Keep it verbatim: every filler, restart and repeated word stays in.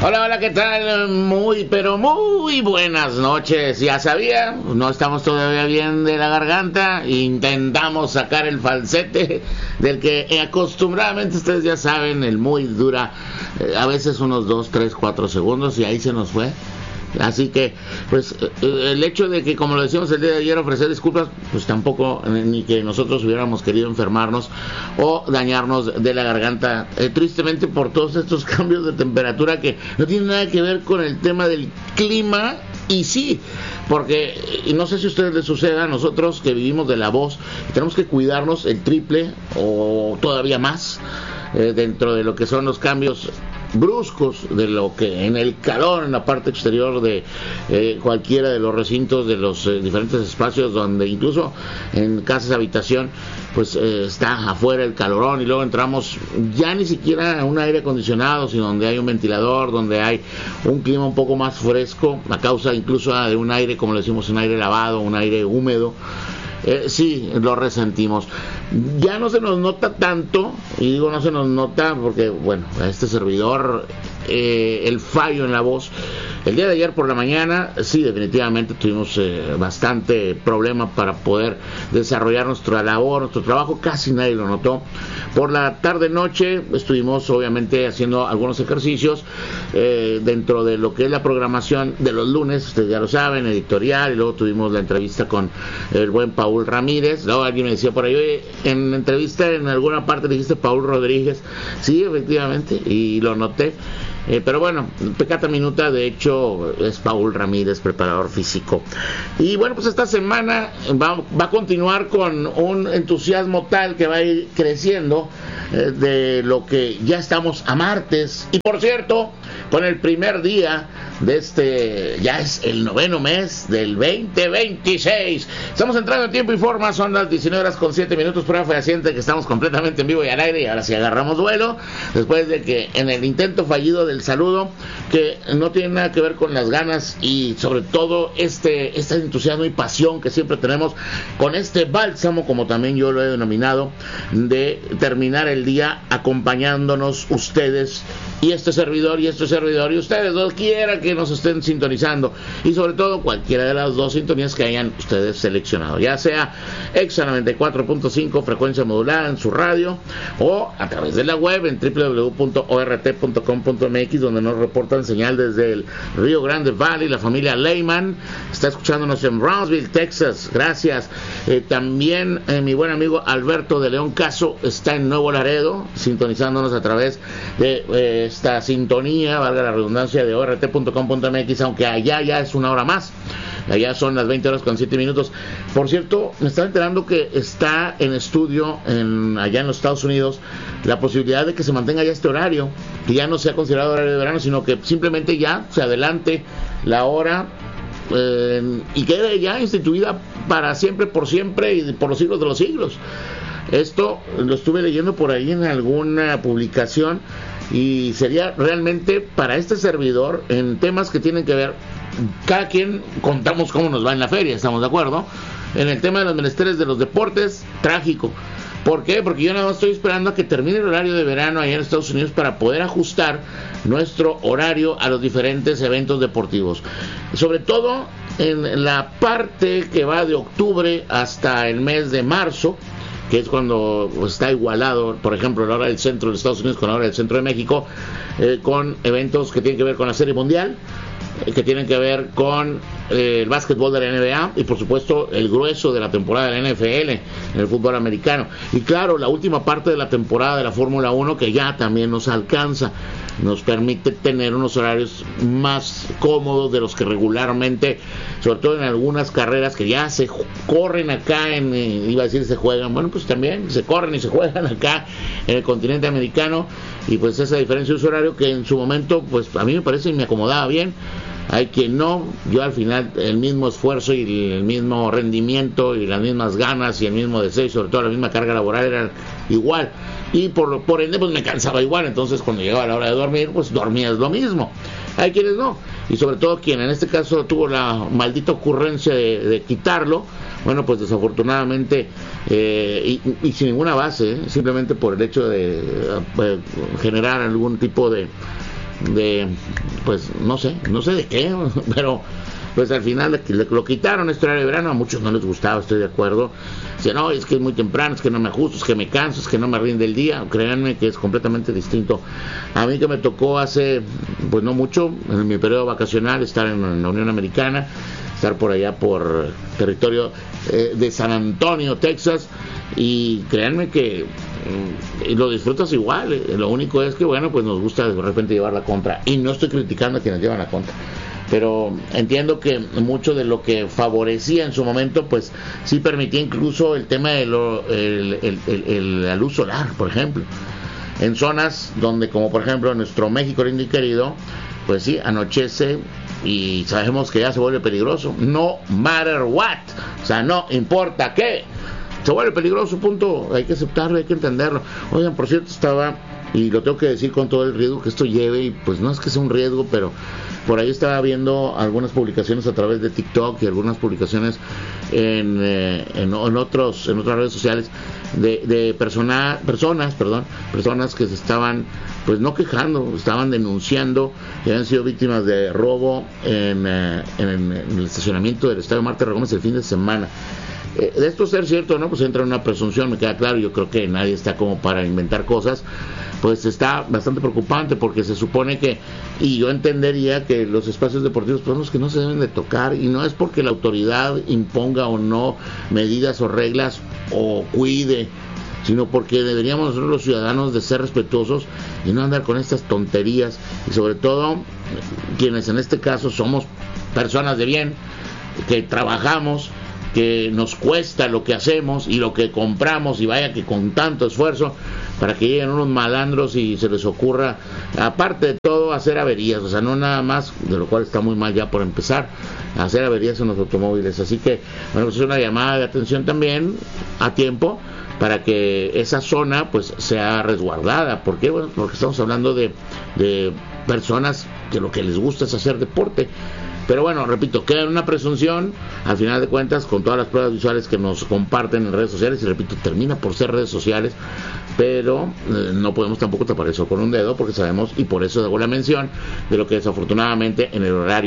Hola, hola, ¿qué tal? Muy, pero muy buenas noches. Ya sabía, no estamos todavía bien de la garganta. Intentamos sacar el falsete del que acostumbradamente ustedes ya saben, el muy dura eh, a veces unos dos, tres, cuatro segundos y ahí se nos fue. Así que, pues, el hecho de que, como lo decíamos el día de ayer, ofrecer disculpas, pues tampoco, ni que nosotros hubiéramos querido enfermarnos o dañarnos de la garganta, eh, tristemente por todos estos cambios de temperatura que no tienen nada que ver con el tema del clima, y sí, porque, y no sé si a ustedes les suceda, nosotros que vivimos de la voz, tenemos que cuidarnos el triple o todavía más, eh, dentro de lo que son los cambios bruscos de lo que en el calor en la parte exterior de eh, cualquiera de los recintos de los eh, diferentes espacios, donde incluso en casas habitación pues eh, está afuera el calorón, y luego entramos ya ni siquiera a un aire acondicionado, sino donde hay un ventilador, donde hay un clima un poco más fresco a causa incluso de un aire, como le decimos, un aire lavado, un aire húmedo. Eh, sí, lo resentimos. Ya no se nos nota tanto, y digo no se nos nota porque, bueno, a este servidor, eh, el fallo en la voz, el día de ayer por la mañana, sí, definitivamente tuvimos eh, bastante problema para poder desarrollar nuestra labor, nuestro trabajo, casi nadie lo notó. Por la tarde-noche estuvimos obviamente haciendo algunos ejercicios eh, dentro de lo que es la programación de los lunes, ustedes ya lo saben, editorial, y luego tuvimos la entrevista con el buen Paul Ramírez. Luego alguien me decía por ahí, oye, en la entrevista en alguna parte dijiste Paul Rodríguez. Sí, efectivamente, y lo noté. Eh, pero bueno, pecata minuta, de hecho es Paul Ramírez, preparador físico. Y bueno, pues esta semana va, va a continuar con un entusiasmo tal que va a ir creciendo, eh, de lo que ya estamos a martes. Y por cierto, con el primer día de este, ya es el noveno mes del veinte veintiséis. Estamos entrando en tiempo y forma, son las diecinueve horas con siete minutos, prueba fehaciente que estamos completamente en vivo y al aire, y ahora sí agarramos vuelo, después de que en el intento fallido de el saludo, que no tiene nada que ver con las ganas y sobre todo este, este entusiasmo y pasión que siempre tenemos con este bálsamo, como también yo lo he denominado, de terminar el día acompañándonos ustedes y este servidor y este servidor y ustedes, dos quiera que nos estén sintonizando, y sobre todo cualquiera de las dos sintonías que hayan ustedes seleccionado, ya sea Exa noventa y cuatro punto cinco frecuencia modulada en su radio, o a través de la web en doble u doble u doble u punto o r t punto com punto m x, donde nos reportan señal desde el Río Grande Valley. La familia Lehman está escuchándonos en Brownsville, Texas, gracias. Eh, también eh, mi buen amigo Alberto de León Caso está en Nuevo Laredo, sintonizándonos a través de eh, esta sintonía, valga la redundancia, de o r t punto com punto m x, aunque allá ya es una hora más. Allá son las veinte horas con siete minutos. Por cierto, me estaba enterando que está en estudio en, allá en los Estados Unidos la posibilidad de que se mantenga ya este horario, que ya no sea considerado horario de verano, sino que simplemente ya se adelante la hora eh, y quede ya instituida para siempre, por siempre y por los siglos de los siglos. Esto lo estuve leyendo por ahí en alguna publicación, y sería realmente para este servidor en temas que tienen que ver, cada quien contamos cómo nos va en la feria, ¿estamos de acuerdo? En el tema de los menesteres de los deportes, trágico. ¿Por qué? Porque yo nada más estoy esperando a que termine el horario de verano allá en Estados Unidos para poder ajustar nuestro horario a los diferentes eventos deportivos. Sobre todo en la parte que va de octubre hasta el mes de marzo, que es cuando está igualado, por ejemplo, la hora del centro de Estados Unidos con la hora del centro de México, eh, con eventos que tienen que ver con la Serie Mundial, que tienen que ver con eh, el básquetbol de la N B A y por supuesto el grueso de la temporada de la N F L en el fútbol americano, y claro, la última parte de la temporada de la Fórmula uno, que ya también nos alcanza, nos permite tener unos horarios más cómodos de los que regularmente, sobre todo en algunas carreras que ya se corren acá en, eh, iba a decir se juegan, bueno, pues también se corren y se juegan acá en el continente americano, y pues esa diferencia de uso horario que en su momento pues a mí me parece y me acomodaba bien. Hay quien no, yo al final el mismo esfuerzo y el mismo rendimiento y las mismas ganas y el mismo deseo y sobre todo la misma carga laboral eran igual, y por, lo, por ende pues me cansaba igual, entonces cuando llegaba la hora de dormir pues dormías lo mismo. Hay quienes no, y sobre todo quien en este caso tuvo la maldita ocurrencia de, de quitarlo, bueno pues desafortunadamente eh, y, y sin ninguna base, ¿eh? Simplemente por el hecho de eh, generar algún tipo de de, pues no sé, no sé de qué, pero pues al final le, le, lo quitaron este horario de verano, a muchos no les gustaba, estoy de acuerdo. Dicen, no, es que es muy temprano, es que no me ajusto, es que me canso, es que no me rinde el día. Créanme que es completamente distinto. A mí que me tocó hace, pues no mucho, en mi periodo vacacional, estar en, en la Unión Americana, estar por allá por territorio eh, de San Antonio, Texas, y créanme que mm, lo disfrutas igual. Eh, lo único es que, bueno, pues nos gusta de repente llevar la contra, y no estoy criticando a quienes llevan la contra, pero entiendo que mucho de lo que favorecía en su momento, pues sí permitía incluso el tema de lo, el, el, el, el, la luz solar, por ejemplo, en zonas donde, como por ejemplo nuestro México lindo y querido, pues sí, anochece y sabemos que ya se vuelve peligroso, no matter what, o sea, no importa qué, se vuelve peligroso, punto, hay que aceptarlo, hay que entenderlo. Oigan, por cierto, estaba, y lo tengo que decir con todo el riesgo que esto lleve, y pues no es que sea un riesgo, pero por ahí estaba viendo algunas publicaciones a través de TikTok y algunas publicaciones en, eh, en, en otros en otras redes sociales de, de persona, personas, perdón, personas que se estaban, pues no quejando, estaban denunciando que habían sido víctimas de robo en, eh, en, en el estacionamiento del Estadio Marte Gómez el fin de semana. Eh, de esto ser cierto, ¿no? Pues entra en una presunción, me queda claro. Yo creo que nadie está como para inventar cosas. Pues está bastante preocupante, porque se supone que, y yo entendería que los espacios deportivos pues, son los que no se deben de tocar, y no es porque la autoridad imponga o no medidas o reglas o cuide, sino porque deberíamos nosotros los ciudadanos de ser respetuosos y no andar con estas tonterías, y sobre todo quienes en este caso somos personas de bien, que trabajamos, que nos cuesta lo que hacemos y lo que compramos, y vaya que con tanto esfuerzo, para que lleguen unos malandros y se les ocurra, aparte de todo, hacer averías, o sea, no nada más, de lo cual está muy mal ya por empezar, hacer averías en los automóviles. Así que, bueno, pues es una llamada de atención también a tiempo, para que esa zona pues sea resguardada. ¿Por qué? Bueno, porque estamos hablando de, de personas que lo que les gusta es hacer deporte. Pero bueno, repito, queda en una presunción, al final de cuentas, con todas las pruebas visuales que nos comparten en redes sociales, y repito, termina por ser redes sociales, pero eh, no podemos tampoco tapar eso con un dedo, porque sabemos, y por eso hago la mención, de lo que desafortunadamente en el horario